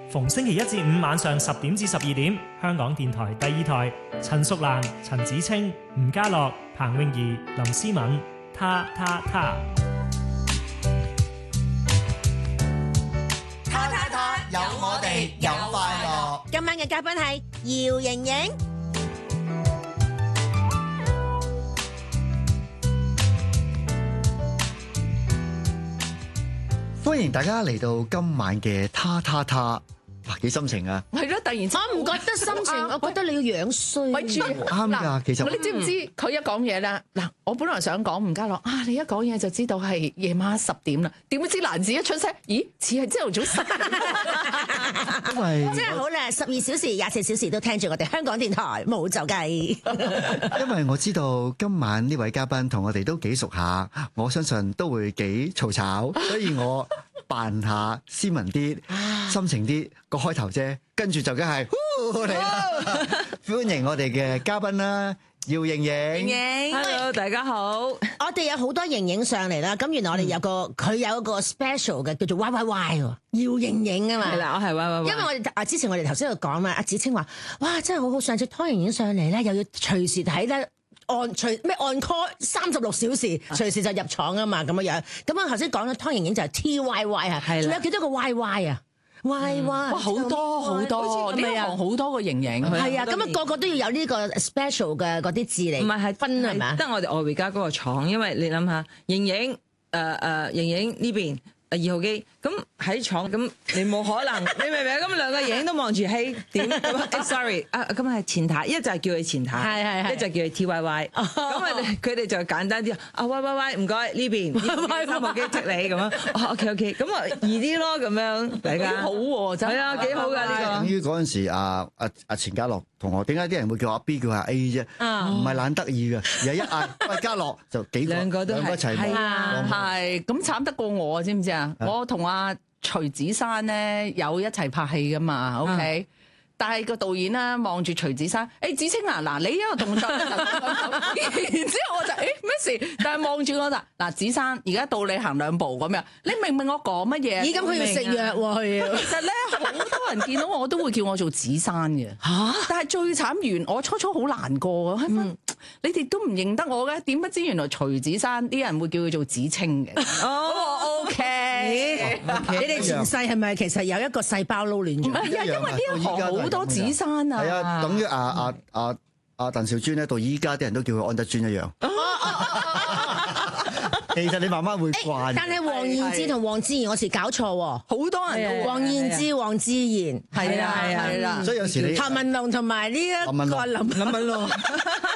逢星期一至五晚上10點至12點，香港電台第2台，陳淑蘭、陳子清、吳家樂、彭詠儀、林思敏，他。 有我哋有快樂。 今晚嘅嘉賓係姚瑩瑩。 歡迎大家嚟到今晚嘅他。哇，幾心情啊！ 係咯，突然之間我唔覺得心情，我覺得你要樣衰。 咪住啱㗎，其實你知唔知佢一講嘢啦？嗱，我本來想講吳家樂啊，你一講嘢就知道係夜晚10點啦。點知蘭子一出聲，咦，似係朝頭早10點。 因為真係好啦，12小時、24小時都聽住我哋香港電台冇走雞。 因為我知道今晚呢位嘉賓同我哋都幾熟下，我相信都會幾嘈吵，所以我扮下斯文啲、心情啲個開頭啫，跟住就梗係嚟啦！歡迎我哋嘅嘉賓啦，姚瑩瑩。 Hello， 大家好。 我哋有好多瑩瑩上嚟啦，咁原來我哋有個佢有一個 special 嘅叫做 YYY 喎，姚瑩瑩啊嘛。 係啦，我係 YYY。 因為我哋之前我哋頭先度講嘛，阿子清話：哇，真係好好！上次湯瑩瑩上嚟咧，又要隨時睇咧。按 call 36小時，隨時就入廠啊嘛，咁樣。咁我頭先講咗湯瑩瑩就係 TYY 啊，仲有幾多個 YY 啊？YY 哇，好多呢一行好多個瑩瑩。 係啊，咁啊個個都要有呢個 special 嘅嗰啲字嚟， 唔係分係咪？ 得我哋愛回家嗰個廠，因為你諗下，瑩瑩呢邊2號機，咁喺廠咁你冇可能，你明唔明？咁兩個影都望住戲點咁？Sorry， 咁係前台，一就係叫佢前台， 係一就叫佢 TYY。咁啊，佢哋就簡單啲啊，YYY 唔該呢邊3號機積你咁樣。OK，咁啊易啲咯，咁樣大家好喎，真係。 係啊，幾好㗎呢等於嗰陣時阿錢嘉樂同學，點解啲人會叫阿 B 叫阿 A 啫？唔係懶得意嘅，而係一嗌喂嘉樂就幾個兩個都係兩個一齊係啊係咁慘得過我，知唔知啊？我同阿徐子珊咧有一齊拍戲噶嘛 ，OK？但係個導演咧望住徐子珊，子清啊，嗱你一個動作，然之後我就咩事？但係望住我就嗱，子珊而家到你行2步咁樣，你明唔明我講乜嘢？ 咦，咁佢要食藥喎，佢要。 其實咧，好多人見到我都會叫我做子珊嘅。但係最慘完，我初好難過啊！你哋都唔認得我嘅，點不知原來徐子珊啲人會叫佢做子清嘅。哦，OK。 你哋前世係咪其實有一個細胞撈亂咗？ 唔係，因為呢一行好多子珊啊。 係啊，等於阿鄧兆尊咧，到依家啲人都叫佢安德尊一樣。其實你慢慢會慣。 但係黃燕姿同黃智賢，我時搞錯喎。 好多人黃燕姿、黃智賢係啦， 係啦。 所以有時你譚文龍同埋呢一個林文龍。